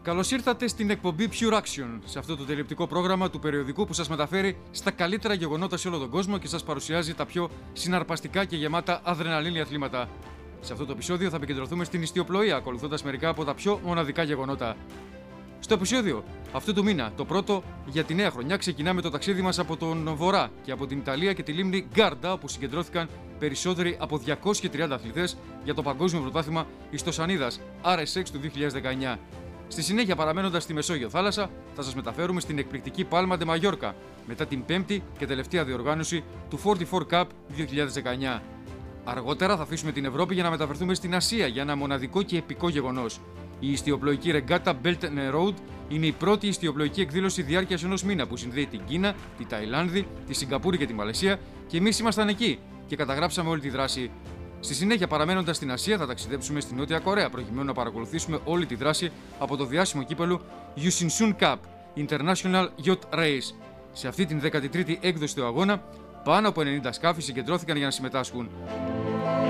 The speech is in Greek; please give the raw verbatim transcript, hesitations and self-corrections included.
Καλώς ήρθατε στην εκπομπή Pure Action, σε αυτό το τηλεοπτικό πρόγραμμα του περιοδικού που σας μεταφέρει στα καλύτερα γεγονότα σε όλο τον κόσμο και σας παρουσιάζει τα πιο συναρπαστικά και γεμάτα αδρεναλίνη αθλήματα. Σε αυτό το επεισόδιο θα επικεντρωθούμε στην ιστιοπλοεία, ακολουθώντας μερικά από τα πιο μοναδικά γεγονότα. Στο επεισόδιο αυτού του μήνα, το πρώτο για τη νέα χρονιά, ξεκινάμε το ταξίδι μας από τον Βορρά και από την Ιταλία και τη λίμνη Γκάρντα, όπου συγκεντρώθηκαν περισσότεροι από διακόσιοι τριάντα αθλητές για το Παγκόσμιο Πρωτάθλημα Ιστοσανίδας αρ ες εξ του δύο χιλιάδες δεκαεννιά. Στη συνέχεια, παραμένοντας στη Μεσόγειο θάλασσα, θα σας μεταφέρουμε στην εκπληκτική Πάλμα ντε Μαγιόρκα, μετά την πέμπτη και τελευταία διοργάνωση του φορty four Cup δύο χιλιάδες δεκαεννιά. Αργότερα θα αφήσουμε την Ευρώπη για να μεταφερθούμε στην Ασία για ένα μοναδικό και επικό γεγονός. Η ιστιοπλοϊκή ρεγκάτα Belt and Road είναι η πρώτη ιστιοπλοϊκή εκδήλωση διάρκειας ενός μήνα που συνδέει την Κίνα, τη Ταϊλάνδη, τη Σιγκαπούρη και τη Μαλαισία, και εμείς ήμασταν εκεί και καταγράψαμε όλη τη δράση. Στη συνέχεια, παραμένοντας στην Ασία, θα ταξιδέψουμε στη Νότια Κορέα προκειμένου να παρακολουθήσουμε όλη τη δράση από το διάσημο κύπελλο Yusinsun Cup International Yacht Race. Σε αυτή την δέκατη τρίτη έκδοση του αγώνα, πάνω από ενενήντα σκάφη συγκεντρώθηκαν για να συμμετάσχουν.